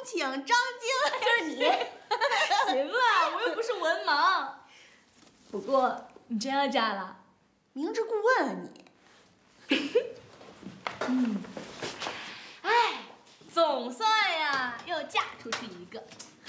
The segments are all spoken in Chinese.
请张晶，就是你。 行了，我又不是文盲。不过你真要嫁了？ 明知故问啊你。 哎，总算呀，又嫁出去一个。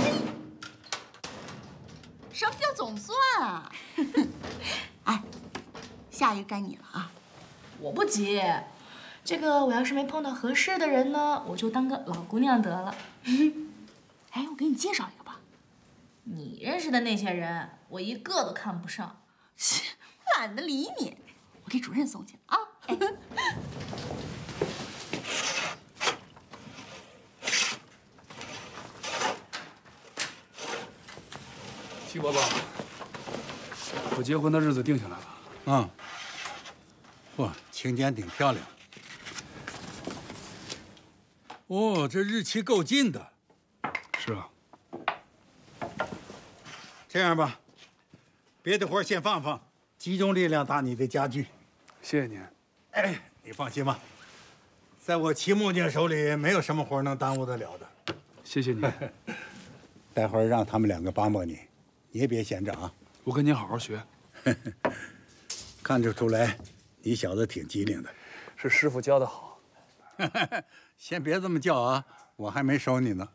什么叫总算啊？哎，下一个该你了啊！ 我不急，这个我要是没碰到合适的人呢，我就当个老姑娘得了。 哎，我给你介绍一个吧。 你认识的那些人，我一个都看不上。 懒得理你，我给主任送去啊。哎。 齐伯伯，我结婚的日子定下来了。 嗯，嚯，请柬挺漂亮。哦，这日期够近的。 是啊。 这样吧，别的活先放放，集中力量打你的家具。 谢谢您。 哎，你放心吧，在我齐木匠手里，没有什么活能耽误得了的。 谢谢你。 待会儿让他们两个帮帮你，你也别闲着啊。 我跟您好好学。 看得出来，你小子挺机灵的。 是师傅教的好。 先别这么叫啊，我还没收你呢。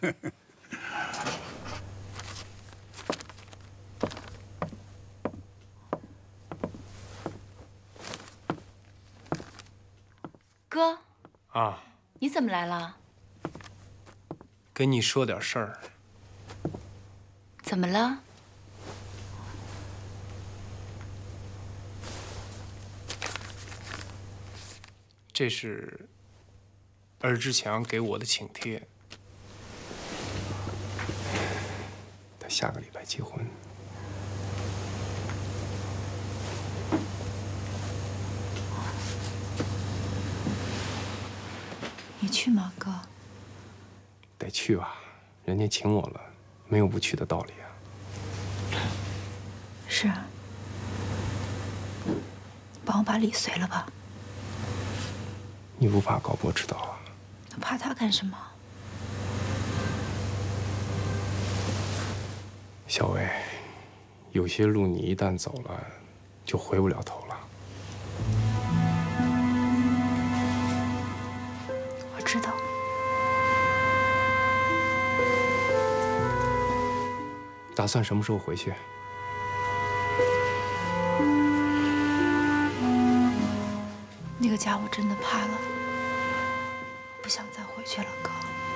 哥。 啊。 你怎么来了？ 跟你说点事儿。 怎么了？ 这是尔志强给我的请帖，他下个礼拜结婚。 你去吗，哥？ 得去吧，人家请我了，没有不去的道理啊。 是啊。帮我把礼随了吧。 你不怕高波知道啊？ 怕他干什么？ 小薇，有些路你一旦走了，就回不了头了。 我知道。 打算什么时候回去？ 那个家我真的怕了，不想再回去了，哥。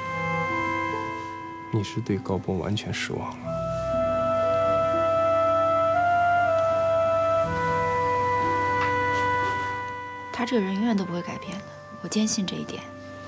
你是对高波完全失望了。 他这个人永远都不会改变的，我坚信这一点。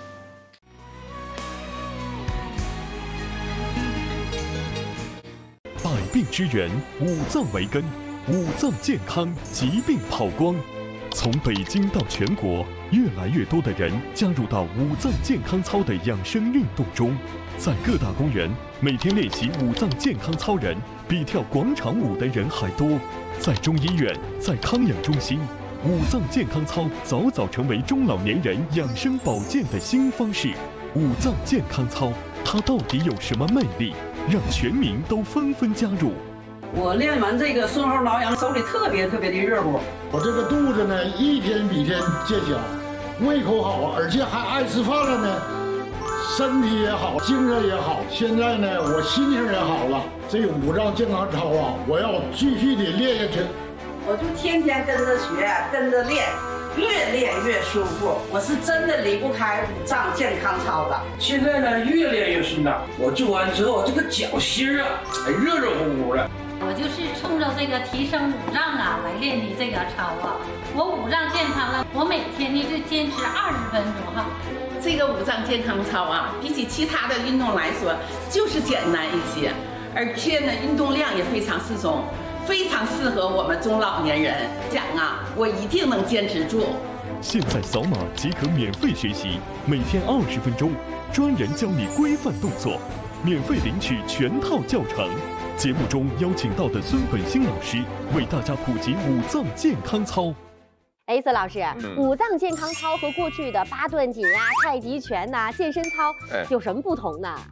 百病之源，五脏为根，五脏健康，疾病跑光。从北京到全国，越来越多的人加入到五脏健康操的养生运动中。在各大公园，每天练习五脏健康操人比跳广场舞的人还多。在中医院，在康养中心，五脏健康操早早成为中老年人养生保健的新方式。五脏健康操，它到底有什么魅力，让全民都纷纷加入？ 我练完这个顺后挠痒，手里特别的热乎。 我这个肚子呢，一天比一天见小，胃口好，而且还爱吃饭了呢，身体也好，精神也好。现在呢，我心情也好了。这个五脏健康操啊，我要继续的练下去。 我就天天跟着学，跟着练，越练越舒服。我是真的离不开五脏健康操的。 现在呢，越练越顺当。我做完之后，这个脚心啊，还热热乎乎的。 我就是冲着这个提升五脏啊来练的这个操啊。我五脏健康了，我每天呢就坚持20分钟哈。 这个五脏健康操啊，比起其他的运动来说，就是简单一些，而且呢，运动量也非常适中，非常适合我们中老年人。讲啊，我一定能坚持住。 现在扫码即可免费学习，每天20分钟，专人教你规范动作，免费领取全套教程。节目中邀请到的孙本兴老师为大家普及五脏健康操。 哎，孙老师，五脏健康操和过去的八段锦啊、太极拳呐、健身操有什么不同呢？